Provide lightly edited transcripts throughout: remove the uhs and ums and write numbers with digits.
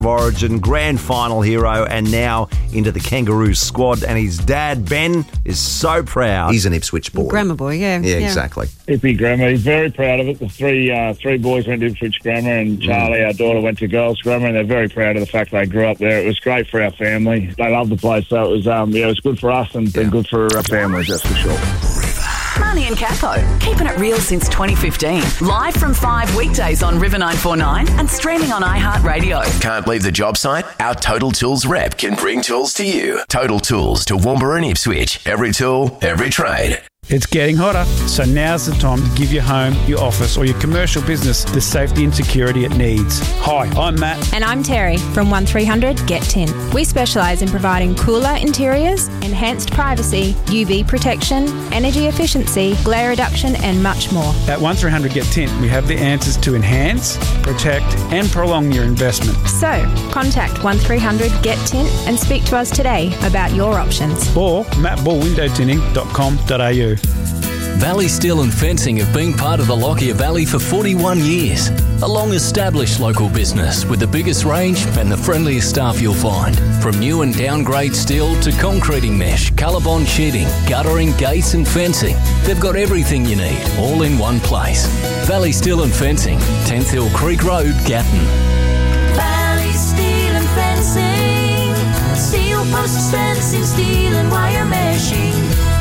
Origin, grand final hero, and now into the Kangaroos squad. And his dad, Ben, is so proud. He's an Ipswich boy. Grammar boy, yeah. Yeah, exactly. Ippy Grammar. He's very proud of it. The three boys went to Ipswich Grammar, and Charlie, our daughter, went to Girls Grammar, and they're very proud of the fact they grew up there. It was great for our family. They love the place, so it was it was good for us and good for our families, that's for sure. Marnie and Capo, keeping it real since 2015. Live from 5 weekdays on River 949 and streaming on iHeartRadio. Can't leave the job site? Our Total Tools rep can bring tools to you. Total Tools to Toowoomba and Ipswich. Every tool, every trade. It's getting hotter, so now's the time to give your home, your office or your commercial business the safety and security it needs. Hi, I'm Matt. And I'm Terry from 1300 Get Tint. We specialise in providing cooler interiors, enhanced privacy, UV protection, energy efficiency, glare reduction and much more. At 1300 Get Tint, we have the answers to enhance, protect and prolong your investment. So, contact 1300 Get Tint and speak to us today about your options. Or mattballwindowtinting.com.au. Valley Steel and Fencing have been part of the Lockyer Valley for 41 years. A long-established local business with the biggest range and the friendliest staff you'll find. From new and downgrade steel to concreting mesh, colorbond sheeting, guttering, gates and fencing. They've got everything you need, all in one place. Valley Steel and Fencing, 10th Hill Creek Road, Gatton. Valley Steel and Fencing. Steel posts, fencing, steel and wire meshing.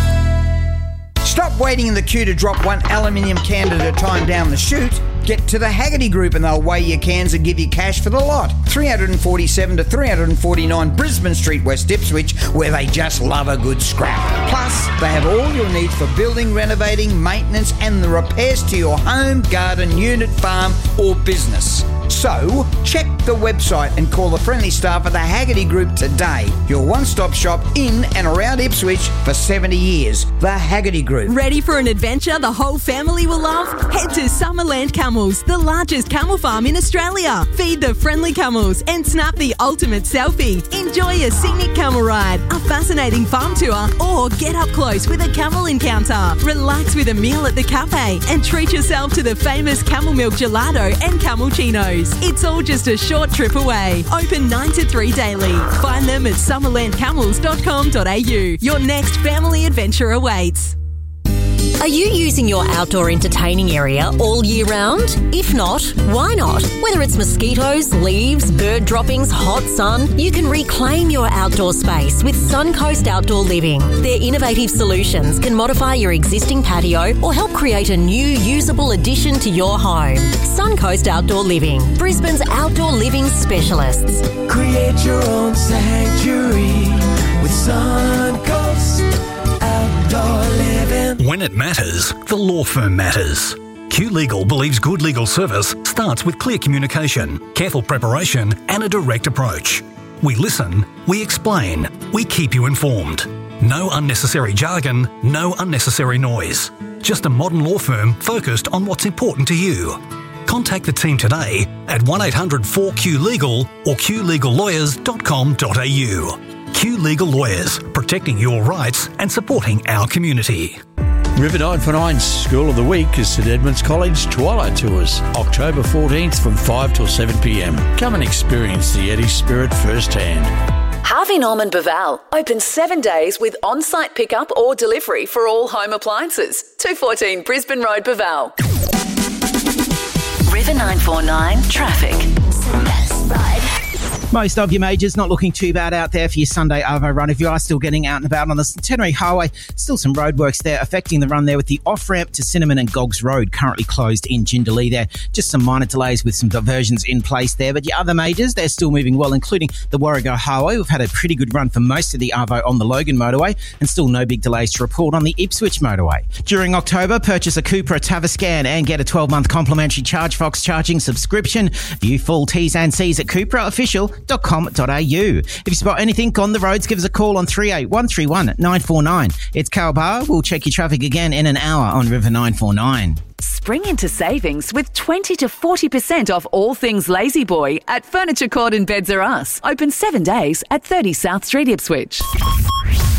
Stop waiting in the queue to drop one aluminium can at a time down the chute. Get to the Haggerty Group and they'll weigh your cans and give you cash for the lot. 347 to 349 Brisbane Street, West Ipswich, where they just love a good scrap. Plus, they have all your needs for building, renovating, maintenance and the repairs to your home, garden, unit, farm or business. So, check the website and call the friendly staff at the Haggerty Group today. Your one-stop shop in and around Ipswich for 70 years. The Haggerty Group. Ready for an adventure the whole family will love? Head to Summerland Camels, the largest camel farm in Australia. Feed the friendly camels and snap the ultimate selfie. Enjoy a scenic camel ride, a fascinating farm tour, or get up close with a camel encounter. Relax with a meal at the cafe and treat yourself to the famous camel milk gelato and camelcinos. It's all just a short trip away. Open 9 to 3 daily. Find them at summerlandcamels.com.au. Your next family adventure awaits. Are you using your outdoor entertaining area all year round? If not, why not? Whether it's mosquitoes, leaves, bird droppings, hot sun, you can reclaim your outdoor space with Suncoast Outdoor Living. Their innovative solutions can modify your existing patio or help create a new usable addition to your home. Suncoast Outdoor Living, Brisbane's outdoor living specialists. Create your own sanctuary with Suncoast Outdoor Living. When it matters, the law firm matters. Q Legal believes good legal service starts with clear communication, careful preparation and a direct approach. We listen, we explain, we keep you informed. No unnecessary jargon, no unnecessary noise. Just a modern law firm focused on what's important to you. Contact the team today at 1-800-4Q-LEGAL or qlegallawyers.com.au. Q Legal Lawyers, protecting your rights and supporting our community. River 949's School of the Week is St Edmunds College Twilight Tours, October 14th from 5 till 7 p.m. Come and experience the Eddie spirit firsthand. Harvey Norman Baval, open 7 days with on-site pickup or delivery for all home appliances. 214 Brisbane Road, Baval. River 949 Traffic. Most of your majors not looking too bad out there for your Sunday Arvo run. If you are still getting out and about on the Centenary Highway, still some roadworks there affecting the run there with the off-ramp to Cinnamon and Goggs Road currently closed in Jindalee there. Just some minor delays with some diversions in place there. But your other majors, they're still moving well, including the Warrego Highway. We've had a pretty good run for most of the Arvo on the Logan motorway and still no big delays to report on the Ipswich motorway. During October, purchase a Cupra Tavascan and get a 12-month complimentary ChargeFox charging subscription. View full T's and C's at CupraOfficial.com.au. If you spot anything on the roads, give us a call on 38131949. 949. It's Carl Barr. We'll check your traffic again in an hour on River 949. Spring into savings with 20 to 40% off all things Lazy Boy at Furniture Court and Beds R Us. Open 7 days at 30 South Street, Ipswich.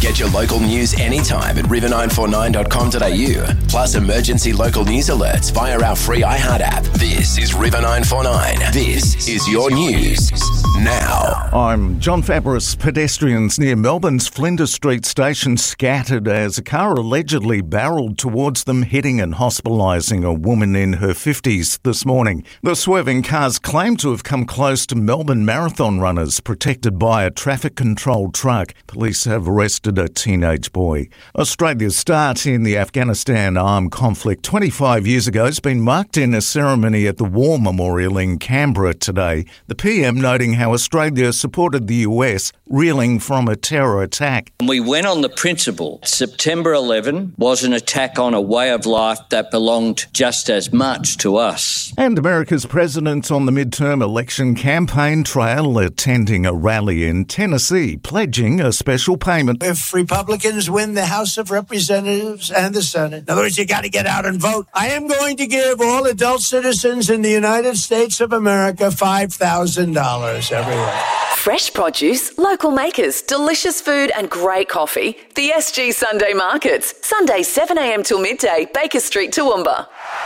Get your local news anytime at river949.com.au. Plus emergency local news alerts via our free iHeart app. This is River 949. This is your news now. I'm John Fabris. Pedestrians near Melbourne's Flinders Street station scattered as a car allegedly barrelled towards them, hitting and hospitalising a woman in her 50s this morning. The swerving cars claim to have come close to Melbourne marathon runners protected by a traffic control truck. Police have arrested a teenage boy. Australia's start in the Afghanistan armed conflict 25 years ago has been marked in a ceremony at the War Memorial in Canberra today. The PM noting how Australia supported the US reeling from a terror attack. We went on the principle September 11 was an attack on a way of life that belonged just as much to us. And America's president on the midterm election campaign trail attending a rally in Tennessee, pledging a special payment. If Republicans win the House of Representatives and the Senate, in other words, you got to get out and vote. I am going to give all adult citizens in the United States of America $5,000 every year. Fresh produce, local makers, delicious food and great coffee. The SG Sunday Markets. Sunday 7 a.m. till midday, Baker Street, Toowoomba.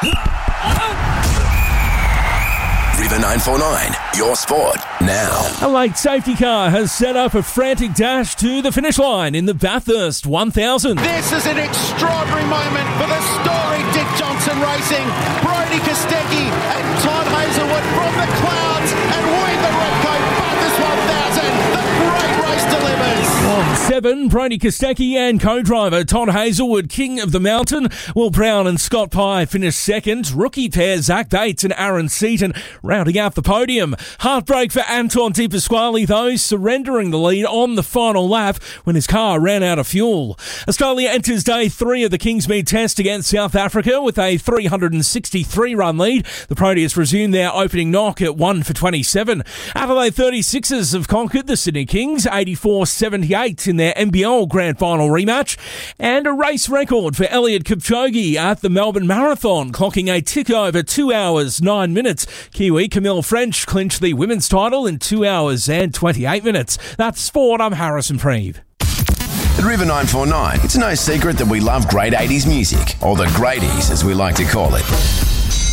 River 949, your sport now. A late safety car has set up a frantic dash to the finish line in the Bathurst 1000. This is an extraordinary moment for the storied Dick Johnson Racing. Brodie Kostecki and Todd Hazelwood from the clouds and win the Repco Bathurst 1000. The great race delivers. On 7, Brodie Kostecki and co-driver Todd Hazelwood, king of the mountain. Will Brown and Scott Pye finished second. Rookie pair Zach Bates and Aaron Seaton rounding out the podium. Heartbreak for Anton De Pasquale, though, surrendering the lead on the final lap when his car ran out of fuel. Australia enters day 3 of the Kingsmead Test against South Africa with a 363-run lead. The Proteas resume their opening knock at 1 for 27. Adelaide 36ers have conquered the Sydney Kings 84-78 in their NBL Grand Final rematch. And a race record for Eliud Kipchoge at the Melbourne Marathon, clocking a tick over 2 hours 9 minutes. Kiwi Camille French clinched the women's title in 2 hours and 28 minutes. That's sport. I'm Harrison Preeve. At River 949, it's no secret that we love great 80s music, or the greaties as we like to call it.